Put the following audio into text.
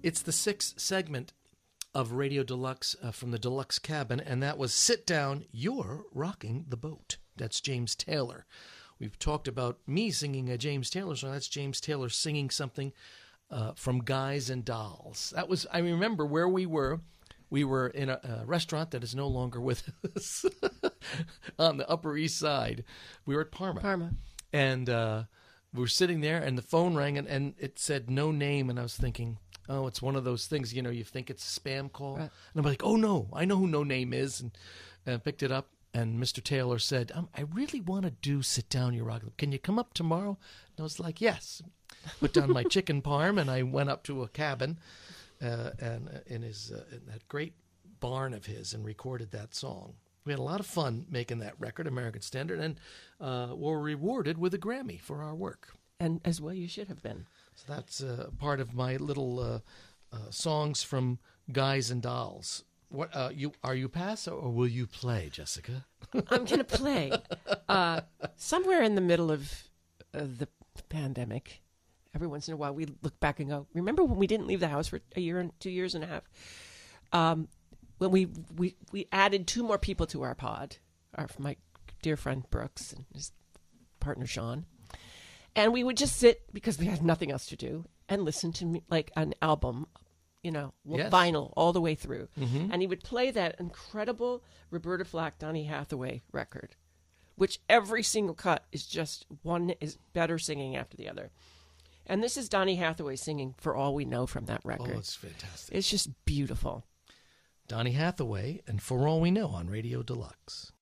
It's the sixth segment of Radio Deluxe from the Deluxe Cabin, and that was Sit Down, You're Rocking the Boat. That's James Taylor. We've talked about me singing a James Taylor song. That's James Taylor singing something from Guys and Dolls. That was, I remember where we were. We were in a restaurant that is no longer with us on the Upper East Side. We were at Parma. And we were sitting there, and the phone rang, and it said no name, and I was thinking, oh, it's one of those things, you think it's a spam call. Right. And I'm like, oh, no, I know who No Name is, and I picked it up, and Mr. Taylor said, I really want to do Sit Down, You Rock. Can you come up tomorrow? And I was like, yes. Put down my chicken parm, and I went up to a cabin and in that great barn of his and recorded that song. We had a lot of fun making that record, American Standard, and were rewarded with a Grammy for our work. And as well you should have been. So that's part of my little songs from Guys and Dolls. What are you pass or will you play, Jessica? I'm going to play. Somewhere in the middle of the pandemic, every once in a while we look back and go, remember when we didn't leave the house for a year and 2 years and a half? When we added 2 more people to our pod, my dear friend Brooks and his partner Sean. And we would just sit, because we had nothing else to do, and listen to like an album, yes. Vinyl all the way through. Mm-hmm. And he would play that incredible Roberta Flack, Donny Hathaway record, which every single cut is just one is better singing after the other. And this is Donny Hathaway singing For All We Know from that record. Oh, it's fantastic. It's just beautiful. Donny Hathaway and For All We Know on Radio Deluxe.